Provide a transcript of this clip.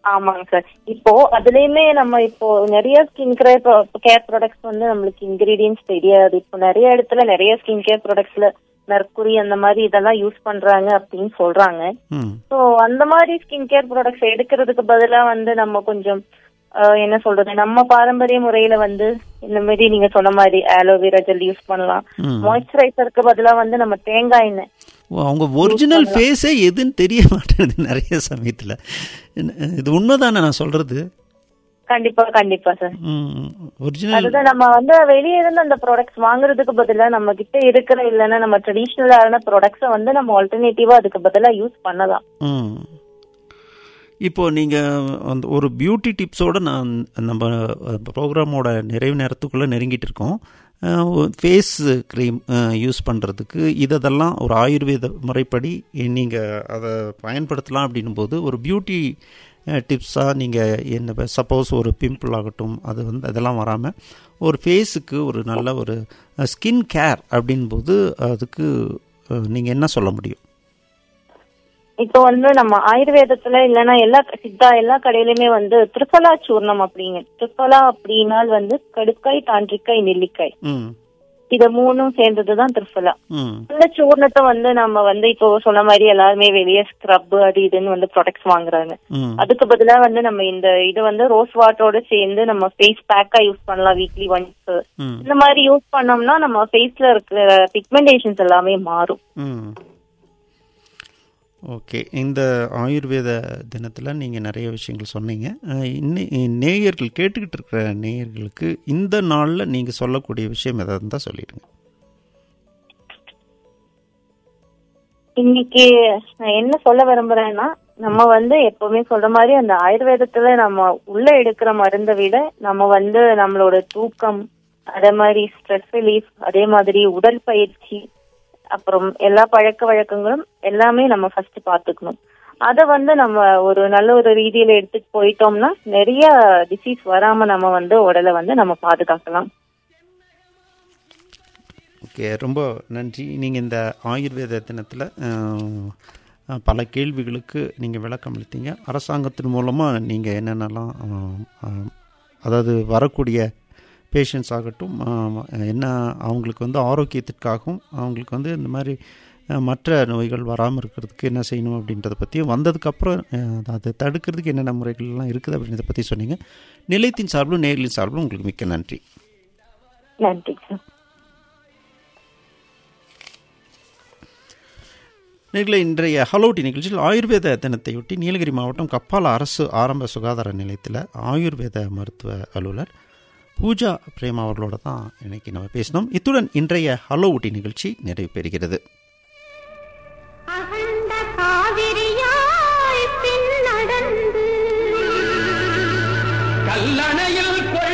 ஆமாங்க சார். இப்போ அதுலயுமே நம்ம இப்போ நிறைய ஸ்கின் கேர் ப்ராடக்ட்ஸ் வந்து நம்மளுக்கு இன்கிரீடியன்ஸ் தெரியாது. இப்போ நிறைய இடத்துல நிறைய ஸ்கின் கேர் ப்ராடக்ட்ஸ்ல மெர்க்குரி அந்த மாதிரி இதெல்லாம் யூஸ் பண்றாங்க அப்படின்னு சொல்றாங்க. ஸோ அந்த மாதிரி ஸ்கின் கேர் ப்ராடக்ட்ஸ் எடுக்கிறதுக்கு பதிலா வந்து நம்ம கொஞ்சம் என்ன சொல்றது, நம்ம பாரம்பரிய முறையில வந்து இந்த மாதிரி நீங்க சொன்ன மாதிரி ஆலோவேரா ஜெல் யூஸ் பண்ணலாம். மாய்ஸ்சரைசருக்கு பதிலா வந்து நம்ம தேங்காய் எண்ணெய். அவங்க ஒரிஜினல் ஃபேஸே எதுன்னு தெரிய மாட்டேங்குது நிறைய சமயத்துல. இது உண்மைதானே நான் சொல்றது? கண்டிப்பா கண்டிப்பா சார். அதுதான் நம்ம வந்து வெளியே இருந்து அந்த ப்ராடக்ட்ஸ் வாங்குறதுக்கு பதிலா நம்ம கிட்ட இருக்கிற இல்லைன்னா நம்ம ட்ரெடிஷ்னலான ப்ராடக்ட்ஸை வந்து நம்ம ஆல்டர்னேட்டிவா அதுக்கு பதிலா யூஸ் பண்ணலாம். இப்போ நீங்கள் ஒரு பியூட்டி டிப்ஸோடு நம்ம ப்ரோக்ராமோட நிறைவு நேரத்துக்குள்ளே நெருங்கிட்டு இருக்கோம். ஃபேஸ் க்ரீம் யூஸ் பண்ணுறதுக்கு இதெல்லாம் ஒரு ஆயுர்வேத முறைப்படி நீங்கள் அதை பயன்படுத்தலாம் அப்படின்னும் போது ஒரு பியூட்டி டிப்ஸாக நீங்கள் என்ன, சப்போஸ் ஒரு பிம்பிள் ஆகட்டும், அது வந்து அதெல்லாம் வராமல் ஒரு ஃபேஸுக்கு ஒரு நல்ல ஒரு ஸ்கின் கேர் அப்படின்போது அதுக்கு நீங்கள் என்ன சொல்ல முடியும்? இப்போ வந்து நம்ம ஆயுர்வேதத்துல இல்லைன்னா எல்லா கடையிலுமே வந்து திரிஃபலா சூர்ணம் அப்படிங்க. திரிஃபலா அப்படின்னால் வந்து கடுக்காய், தாண்டிக்காய், நெல்லிக்காய், இத மூணும் சேர்ந்ததுதான் திரிஃபலா. இந்த சூர்ணத்தை வந்து நம்ம வந்து இப்போ சொன்ன மாதிரி எல்லாருமே வெளியே ஸ்க்ரப் அது இதுன்னு வந்து ப்ராடக்ட்ஸ் வாங்குறாங்க. அதுக்கு பதிலா வந்து நம்ம இது வந்து ரோஸ் வாட்டரோட சேர்ந்து நம்ம ஃபேஸ் பேக்கா யூஸ் பண்ணலாம் வீக்லி ஒன்ஸ். இந்த மாதிரி யூஸ் பண்ணோம்னா நம்ம ஃபேஸ்ல இருக்கிற பிக்மெண்டேஷன்ஸ் எல்லாமே மாறும். ஓகே, இந்த ஆயுர்வேத தினத்தில் நீங்கள் நிறைய விஷயங்கள் சொன்னீங்க. நேயர்கள் கேட்டுக்கிட்டு இருக்கிற நேயர்களுக்கு இந்த நாளில் நீங்கள் சொல்லக்கூடிய விஷயம் எதாவது இருந்தால் சொல்லிடுங்க. இன்னைக்கு நான் என்ன சொல்ல விரும்புறேன்னா, நம்ம வந்து எப்பவுமே சொல்ற மாதிரி அந்த ஆயுர்வேதத்துல நம்ம உள்ள எடுக்கிற மருந்தை விட நம்ம வந்து நம்மளோட தூக்கம், அதே மாதிரி ஸ்ட்ரெஸ் ரிலீஃப், அதே மாதிரி உடற்பயிற்சி, அப்புறம் எல்லா பழக்க வழக்கங்களும் எல்லாமே நம்ம ஃபர்ஸ்ட் பாத்துக்கணும். அத வந்து நம்ம ஒரு நல்ல ஒரு ரீதியில எடுத்துட்டு போயிட்டோம்னா நிறைய டிசீஸ் வராம நம்ம வந்து உடலை வந்து நம்ம பாதுகாக்கலாம். ஓகே, ரொம்ப நன்றி. நீங்கள் இந்த ஆயுர்வேத தினத்தில் பல கேள்விகளுக்கு நீங்கள் விளக்கம் அளித்தீங்க. அரசாங்கத்தின் மூலமாக நீங்கள் என்னென்னலாம், அதாவது வரக்கூடிய பேஷண்ட்ஸ் ஆகட்டும், என்ன அவங்களுக்கு வந்து ஆரோக்கியத்திற்காகவும் அவங்களுக்கு வந்து இந்த மாதிரி மற்ற நோய்கள் வராமல் இருக்கிறதுக்கு என்ன செய்யணும் அப்படின்றத பற்றியும், வந்ததுக்கப்புறம் அதை தடுக்கிறதுக்கு என்னென்ன முறைகள்லாம் இருக்குது அப்படின்றத பற்றி சொன்னீங்க. நிலையத்தின் சார்பிலும் நேயர்களின் சார்பிலும் உங்களுக்கு மிக்க நன்றி. நன்றி சார். நேயர்களே, இன்றைய ஹலோடி நிகழ்ச்சியில் ஆயுர்வேத தினத்தையொட்டி நீலகிரி மாவட்டம் கப்பால அரசு ஆரம்ப சுகாதார நிலையத்தில் ஆயுர்வேத மருத்துவ அலுவலர் பூஜா பிரேமா அவர்களோட தான் இன்னைக்கு நம்ம பேசினோம். இத்துடன் இன்றைய ஹலோ ஊட்டி நிகழ்ச்சி நிறைவு பெறுகிறது.